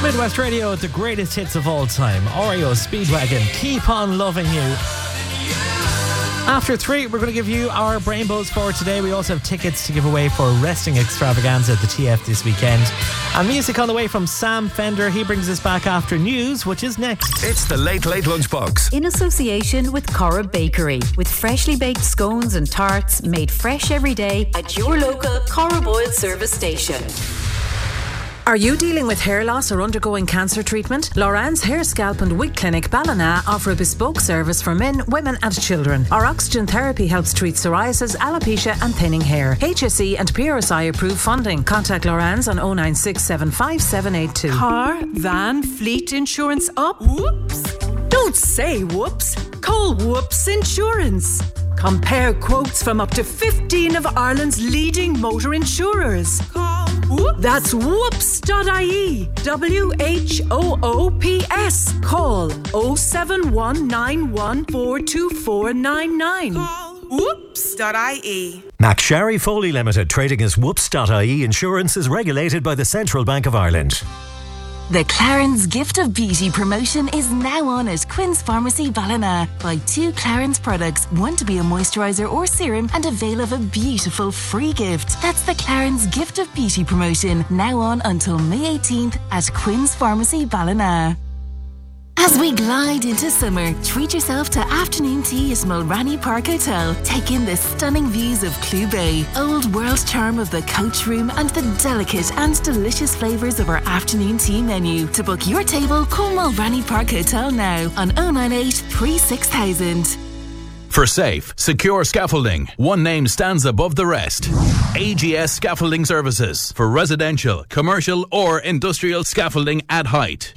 Midwest Radio, the greatest hits of all time. Oreo Speedwagon, Keep On Loving You. After 3, we're going to give you our Brainbows for today. We also have tickets to give away for Wrestling Extravaganza at the TF this weekend. And music on the way from Sam Fender. He brings us back after news, which is next. It's the Late Late Lunchbox. In association with Cora Bakery, with freshly baked scones and tarts made fresh every day at your local Cora Boyle service station. Are you dealing with hair loss or undergoing cancer treatment? Loran's Hair, Scalp and Wig Clinic Ballina offer a bespoke service for men, women and children. Our oxygen therapy helps treat psoriasis, alopecia and thinning hair. HSE and PRSI approved funding. Contact Loran's on 096755782. Car, van, fleet insurance up? Whoops! Don't say whoops. Call Whoops Insurance. Compare quotes from up to 15 of Ireland's leading motor insurers. Call Whoops. That's whoops.ie. WHOOPS. Call 07191424499. Call whoops.ie. McSharry Foley Limited, trading as whoops.ie Insurance, is regulated by the Central Bank of Ireland. The Clarins Gift of Beauty promotion is now on at Quinn's Pharmacy Ballina. Buy 2 Clarins products, one to be a moisturiser or serum, and avail of a beautiful free gift. That's the Clarins Gift of Beauty promotion, now on until May 18th at Quinn's Pharmacy Ballina. As we glide into summer, treat yourself to afternoon tea at Mulranny Park Hotel. Take in the stunning views of Clew Bay, old world charm of the coach room, and the delicate and delicious flavours of our afternoon tea menu. To book your table, call Mulranny Park Hotel now on 098 36000. For safe, secure scaffolding, one name stands above the rest. AGS Scaffolding Services for residential, commercial or industrial scaffolding at height.